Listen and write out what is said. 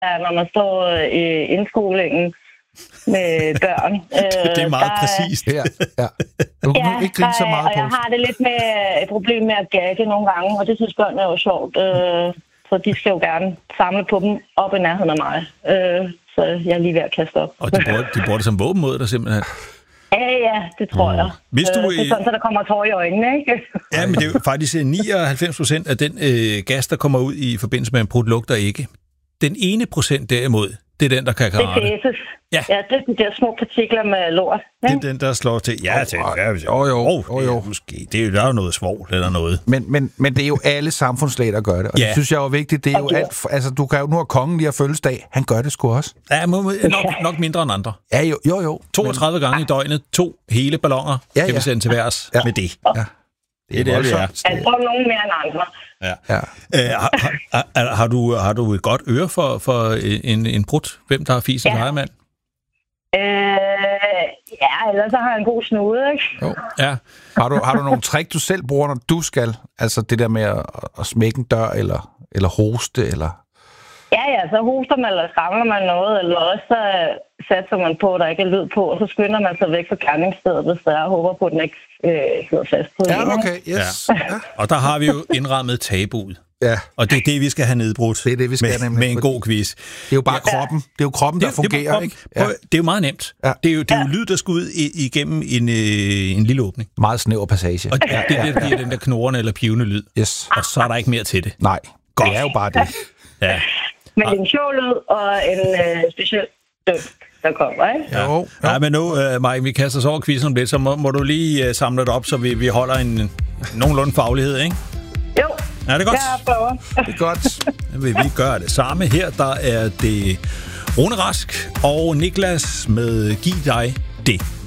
når man står i indskolingen med børn. Det er meget præcist. Ja. Du kan ikke grine så meget på. Og jeg har det lidt med et problem med at gagge nogle gange, og det synes børn er jo sjovt. Så de skal jo gerne samle på dem op i nærheden af mig. Så jeg er lige ved at kaste op. Og de bruger det som våben mod dig simpelthen? Ja, det tror jeg. Hvis du, det er sådan, så der kommer tår i øjnene, ikke? Ja, men det er jo faktisk 99% af den gas, der kommer ud i forbindelse med en prut, lugter ikke. Den 1% derimod, det er den, der kan karate. Det er fæses. Ja, det er de der små partikler med lort. Ja? Det er den, der slår til. Ja, jo. Måske. Det er jo der noget svovl eller noget. Men det er jo alle samfundslag, der gør det. Og det synes jeg er jo vigtigt. Det er jo alt. Altså, du kan jo nu have kongen lige have fødselsdag. Han gør det sgu også. Ja, nok mindre end andre. Ja, jo. 32 gange i døgnet. 2 hele balloner kan vi sende til værs med det. Ja. Det er det, jeg tror nogen mere end andre. Ja. Har du et godt øre for en prut? Hvem der har fisens ejermand? Ellers så har jeg en god snude, ikke? Jo. Ja. Har du nogle trick, du selv bruger, når du skal? Altså det der med at smække en dør, eller hoste, eller... Ja, så hoster man, eller samler man noget, eller også så satser man på, at der ikke er lyd på, og så skynder man sig væk fra gerningsstedet, hvis der er, og håber på, at den ikke sidder fast på. Ja, okay, yes. Ja. Og der har vi jo indrammet tabuet. Ja. Og det er det, vi skal have nedbrudt. Det er det, vi skal med en god quiz. Det er jo bare kroppen. Det er jo kroppen, der fungerer, ikke? Ja. Det er jo meget nemt. Ja. Det er jo lyd, der skal ud igennem en lille åbning. Meget snæver passage. Og det giver den der knorrende eller pivende lyd. Yes. Og så er der ikke mere til det. Nej, godt. Det er jo bare det. Ja. Men en sjov lyd og en speciel død, der kommer, ikke? Jo. Ja, men nu, Mike, vi kaster os over quizzen om lidt, så må du lige samle det op, så vi holder en nogenlunde faglighed, ikke? Jo. Ja, det er godt. Jeg prøver. Det er godt. Så vil vi gøre det samme her. Der er det Rune Rask og Niklas med Giv dig det.